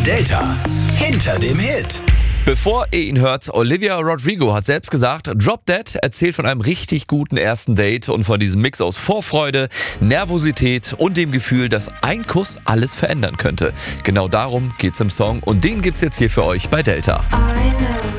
Delta hinter dem Hit. Bevor ihr ihn hört, Olivia Rodrigo hat selbst gesagt, Drop Dead erzählt von einem richtig guten ersten Date und von diesem Mix aus Vorfreude, Nervosität und dem Gefühl, dass ein Kuss alles verändern könnte. Genau darum geht's im Song und den gibt's jetzt hier für euch bei Delta. I know